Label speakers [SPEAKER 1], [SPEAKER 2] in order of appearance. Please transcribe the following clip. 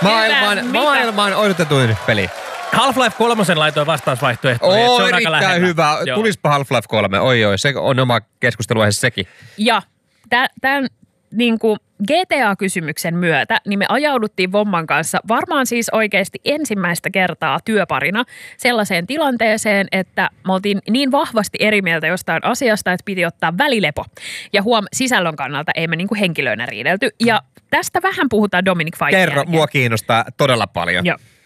[SPEAKER 1] Maailman odotetuin peli.
[SPEAKER 2] Half-Life 3 laitoin vastausvaihtoehtoja. Se on aika lähellä.
[SPEAKER 1] Hyvä.
[SPEAKER 2] Joo.
[SPEAKER 1] Tulispa Half-Life 3. Oi, se on oma keskusteluaihe sekin.
[SPEAKER 3] Ja tämän niinku GTA-kysymyksen myötä, niin me ajauduttiin Vomman kanssa varmaan siis oikeasti ensimmäistä kertaa työparina sellaiseen tilanteeseen, että me oltiin niin vahvasti eri mieltä jostain asiasta, että piti ottaa välilepo. Ja sisällön kannalta ei me niinku henkilöinä riidelty. Ja tästä vähän puhutaan Dominic Fightin
[SPEAKER 1] Kerro,
[SPEAKER 3] jälkeen.
[SPEAKER 1] mua kiinnostaa todella paljon.
[SPEAKER 3] Joo.